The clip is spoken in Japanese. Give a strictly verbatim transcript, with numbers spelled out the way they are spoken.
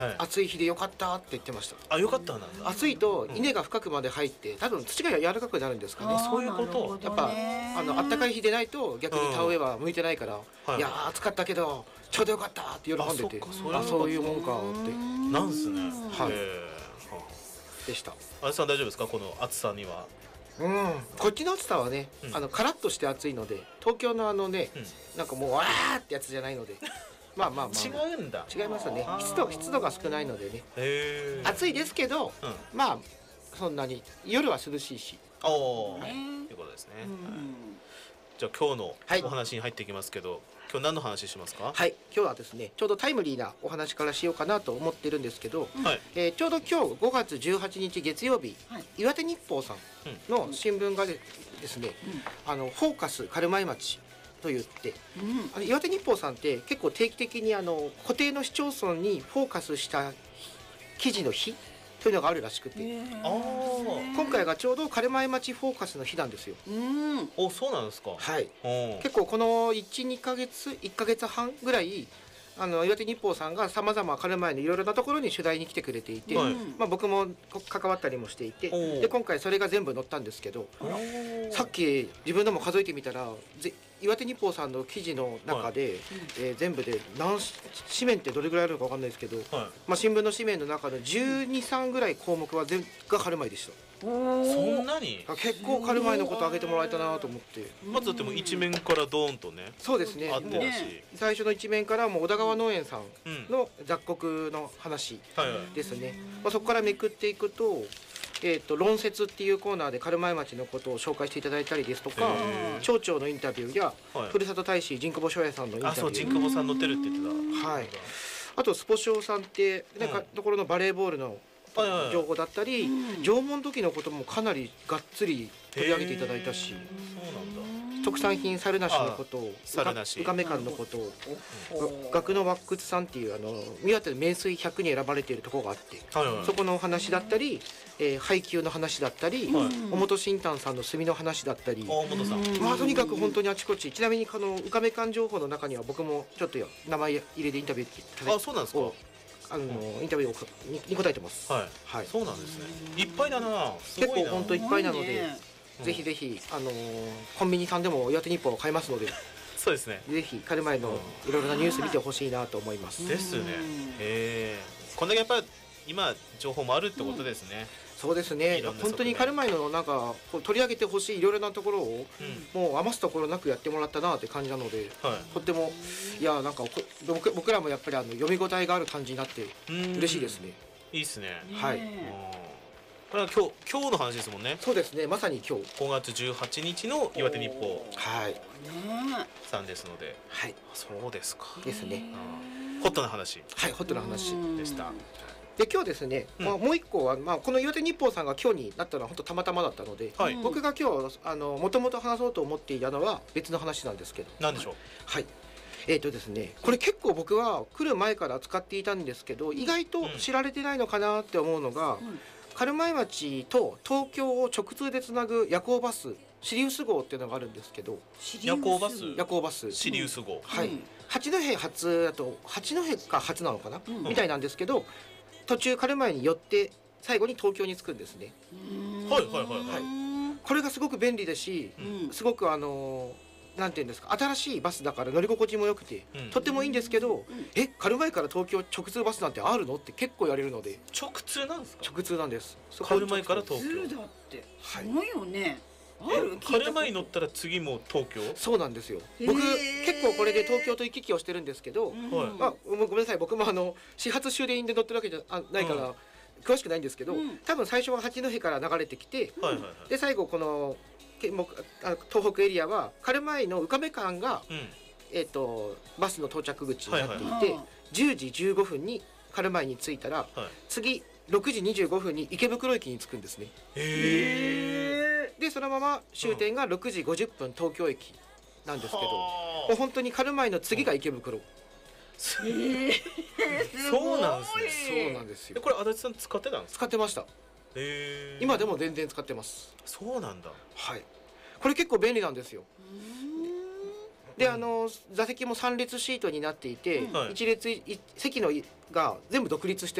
暑い日でよかったって言ってました。 あ、よかったなんだ。 暑いと稲が深くまで入って多分土が柔らかくなるんですかね。 そういうこと。 やっぱあの暖かい日でないと逆に田植えは向いてないから、いやー暑かったけどちょうどよかったって喜んでて、あ、そういうもんかってなんすね。 はいでした。 あれさん大丈夫ですか、この暑さには。 うん、こっちの暑さはね、あのカラッとして暑いので、東京のあのね、なんかもうわーってやつじゃないので。まあまあまあ違うんだ。 違いますね。湿度湿度が少ないのでね。暑いですけど、まあそんなに夜は涼しいし。 おお、ということですね。じゃあ今日のお話に入っていきますけど、今日何の話しますか？ はい、今日はですね、ちょうどタイムリーなお話からしようかなと思ってるんですけど、えー、ちょうど今日ごがつじゅうはちにち月曜日、はい、岩手日報さんの新聞がでですね、うん、あのフォーカス軽米町と言って、うん、あの岩手日報さんって結構定期的にあの固定の市町村にフォーカスした記事の日というのがあるらしくて、今回がちょうど軽米町フォーカスの日なんですよ。 うん、お、そうなんですか。 はい。結構このいち、にかげつ、いっかげつはんぐらいあの岩手日報さんがさまざま軽米のいろいろなところに取材に来てくれていて、はい、まあ、僕も関わったりもしていて、で今回それが全部載ったんですけど、さっき自分でも数えてみたら岩手日報さんの記事の中で、はい、えー、全部で何紙面ってどれぐらいあるのか分かんないですけど、はい、まあ、新聞の紙面の中のじゅうに、さんぐらい項目は全が軽米でした。 そんなに結構軽米のこと挙げてもらえたなと思って。 まずだってもう一面からドーンとね、 そうですね、 あってるし、 最初の一面からもう小田川農園さんの雑穀の話ですね。まあ、そこからめくっていくと、えー、と論説っていうコーナーで軽米町のことを紹介していただいたりですとか、町長のインタビューや、はい、ふるさと大使神久保翔也さんのインタビュー、あ、そう神久保さん載ってるって言ってた、はい、あとスポ少さんってなんかところのバレーボールの情報だったり、縄文土器のこともかなりがっつり取り上げていただいたし、そうなんだ、特産品猿なしのことを、うかめ館のことを、学の発掘さんっていうあの岩手の名水ひゃくに選ばれているところがあって、そこのお話だったり、えー、配給の話だったり、尾本新丹さんの炭の話だったり、まあとにかく本当にあちこち。ちなみにこのうかめ館情報の中には僕もちょっと名前入れでインタビュー、 あ、そうなんですか。 あのインタビューにに答えてます。 はい、はい、そうなんですね。いっぱいだな。 結構本当いっぱいなので、ぜひぜひあのコンビニさんでも岩手日報を買いますので、 そうですね。 ぜひ軽米のいろいろなニュース見てほしいなと思います。 ですね。へえ。こんだけやっぱり今情報もあるってことですね。 そうですね。本当に軽米のなんか取り上げてほしいいろいろなところを、うん、もう余すところなくやってもらったなって感じなので、はい、とってもいやなんか僕僕らもやっぱりあの読み応えがある感じになって嬉しいですね。 いいですね。 はい。 これは今日今日の話ですもんね。 そうですね。まさに今日ごがつじゅうはちにちの岩手日報はいさんですので、 はい、 そうですか。 ですね。 ホットな話。 はい、ホットな話でした。 で今日ですね、うん、まあ、もう一個は、まあ、この岩手日報さんが今日になったのは本当たまたまだったので、はい、僕が今日あのもともと話そうと思っていたのは別の話なんですけど、 何でしょう。 はい、えーとですね、これ結構僕は来る前から使っていたんですけど、意外と知られてないのかなって思うのが、うん、軽米町と東京を直通でつなぐ夜行バスシリウス号っていうのがあるんですけど、 夜行バス夜行バスシリウス号、うん、 はい、八戸発だと八戸か初なのかな、うん、みたいなんですけど、途中軽米に寄って最後に東京に着くんですね。 はいはいはいはい。 これがすごく便利だし、うん、すごくあのー、なんていうんですか、新しいバスだから乗り心地も良くて、うん、とってもいいんですけど、うん、え軽米から東京直通バスなんてあるのって結構言われるので。 直通なんですか。 直通なんです。 軽米から東京だってすごいよね。 軽米に乗ったら次も東京。 そうなんですよ。僕結構これで東京と行き来をしてるんですけど、うん、まあ、ごめんなさい、僕もあの始発終電で乗ってるわけじゃないから、うん、詳しくないんですけど、うん、多分最初は八戸から流れてきて、うん、で最後この東北エリアは軽米のうかめ館が、うん、えーとバスの到着口になっていて、はいはいはい、じゅうじじゅうごふんに軽米に着いたら、はい、次ろくじにじゅうごふんに池袋駅に着くんですね。 へー。でそのまま終点がろくじごじゅっぷん東京駅なんですけど、もう本当に軽米の次が池袋。 そうなんですね。 そうなんですよ。 これ足立さん使ってたんですか。 使ってました。 へー。 今でも全然使ってます。 そうなんだ。 はい。これ結構便利なんですよ。 であの座席もさん列シートになっていて、うん、いち列席のが全部独立して